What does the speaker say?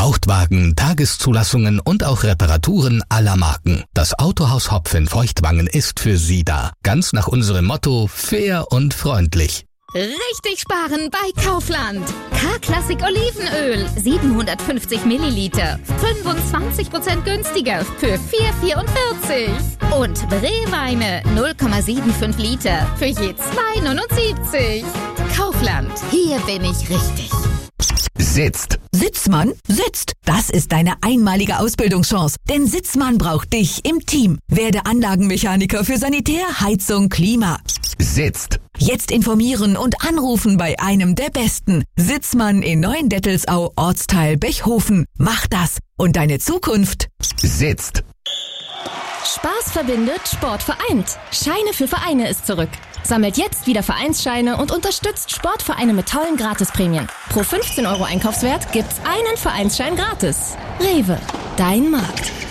Gebrauchtwagen, Tageszulassungen und auch Reparaturen aller Marken. Das Autohaus Hopf in Feuchtwangen ist für Sie da. Ganz nach unserem Motto: fair und freundlich. Richtig sparen bei Kaufland. K-Klassik Olivenöl, 750 Milliliter, 25% günstiger für 4,44. Und Bree-Weine, 0,75 Liter für je 2,79. Kaufland, hier bin ich richtig. Sitzt. Sitzmann sitzt. Das ist deine einmalige Ausbildungschance. Denn Sitzmann braucht dich im Team. Werde Anlagenmechaniker für Sanitär, Heizung, Klima. Sitzt. Jetzt informieren und anrufen bei einem der Besten. Sitzmann in Neuendettelsau, Ortsteil Bechhofen. Mach das und deine Zukunft sitzt. Spaß verbindet, Sport vereint. Scheine für Vereine ist zurück. Sammelt jetzt wieder Vereinsscheine und unterstützt Sportvereine mit tollen Gratisprämien. Pro 15 € Einkaufswert gibt's einen Vereinsschein gratis. Rewe, dein Markt.